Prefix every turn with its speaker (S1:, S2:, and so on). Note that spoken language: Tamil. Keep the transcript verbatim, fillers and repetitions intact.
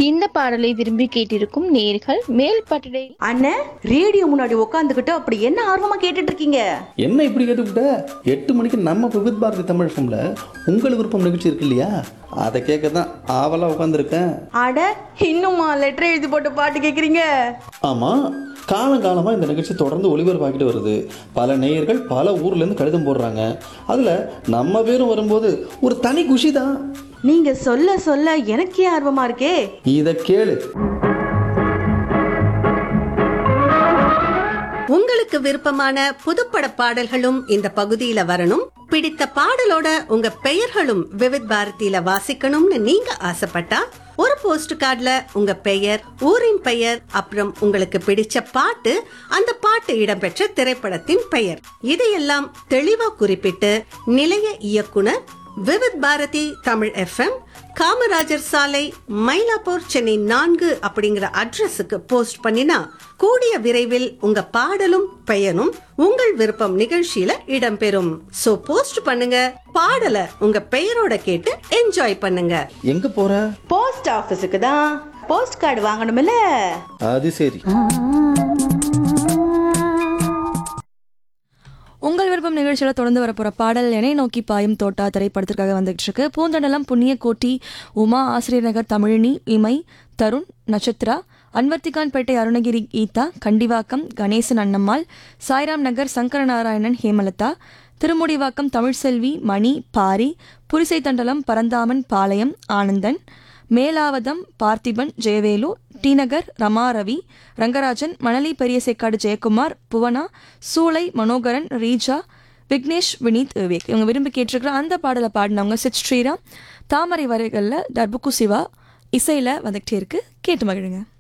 S1: இந்த பாடலை விரும்பி கேட்டிருக்கும் நேர்கள் மேல் பட்டடை
S2: அண்ணே ரேடியோ முன்னாடி உட்காந்துக்கிட்டு அப்படி என்ன ஆர்வமா கேட்டுட்டு இருக்கீங்க?
S3: என்ன இப்படி கேட்டுக்கிட்ட? எட்டு மணிக்கு நம்ம விவித் பாரதி தமிழ் ஃபம்ல உங்கள் விருப்பம் நிகழ்ச்சி இருக்கு இல்லையா, அதை கேட்க தான் ஆவலாக உட்காந்துருக்கேன்.
S2: அட இன்னுமா லெட்டர் எழுதி போட்டு பாட்டு கேட்குறீங்க?
S3: ஆமாம், காலங்காலமாக இந்த நிகழ்ச்சி தொடர்ந்து ஒளிபரப்பாக்கிட்டு வருது. பல நேயர்கள் பல ஊர்லேருந்து கடிதம் போடுறாங்க. அதில் நம்ம பேரும் வரும்போது ஒரு தனி குஷி தான்.
S2: நீங்க சொல்ல சொல்ல எனக்கே ஆர்வமா இருக்கே.
S3: இதை கேளு.
S4: உங்களுக்கு விருப்பமான புதுப்பட பாடல்களும் இந்த பகுதியில வரணும், பிடித்த பாடலோட உங்க பெயர்களும் விவித் பாரதியில வாசிக்கணும்னு நீங்க ஆசைப்பட்டா ஒரு போஸ்ட் கார்டுல உங்க பெயர், ஊரின் பெயர், அப்புறம் உங்களுக்கு பிடிச்ச பாட்டு, அந்த பாட்டு இடம்பெற்ற திரைப்படத்தின் பெயர், இதையெல்லாம் தெளிவா குறிப்பிட்டு நிலைய இயக்குனர் விவித் பாரதி தமிழ் எஃப்எம், காமராஜர் சாலை, மயிலாப்பூர், சென்னை நான்கு அப்படிங்கிற அட்ரஸுக்கு போஸ்ட் பண்ணினா கூடிய விரைவில் உங்க பாடலும் பெயரும் உங்கள் விருப்பம் நிகழ்ச்சியில இடம்பெறும். சோ போஸ்ட் பண்ணுங்க, பாடலை உங்க பெயரோட கேட்டு என்ஜாய் பண்ணுங்க.
S3: எங்க போற?
S2: போஸ்ட் ஆபீஸுக்கு தான். Post card வாங்கணும்ல.
S3: அது சரி.
S5: உங்கள் விருப்பம் நிகழ்ச்சியில் தொடர்ந்து வரப்போகிற பாடல் என்னை நோக்கி பாயும் தோட்டா திரைப்படத்திற்காக வந்துகிட்டு இருக்கு. பூந்தண்டலம், புண்ணிய கோட்டி, உமா, ஆசிரியர் நகர், தமிழினி, இமை, தருண், நட்சத்திரா, அன்வர்த்திகான்பேட்டை, அருணகிரி, கீதா, கண்டிவாக்கம், கணேசன், அண்ணம்மாள், சாய்ராம் நகர், சங்கரநாராயணன், ஹேமலதா, திருமுடிவாக்கம், தமிழ்செல்வி, மணி, பாரி, புரிசை தண்டலம், பரந்தாமன், பாளையம், ஆனந்தன், மேலாவதம், பார்த்திபன், ஜெயவேலு, டி நகர், ரமா, ரவி, ரங்கராஜன், மணலி, பெரியசேக்காடு, ஜெயக்குமார், புவனா, சூளை, மனோகரன், ரீஜா, விக்னேஷ், வினீத், விவேக் இவங்க விரும்பி கேட்டிருக்கிற அந்த பாடலை பாடினவங்க சித் ஸ்ரீராம். தாமரை வரைகளில் டர்புக்கு சிவா இசையில் வந்துகிட்டே இருக்கு. கேட்டு மகிழுங்க.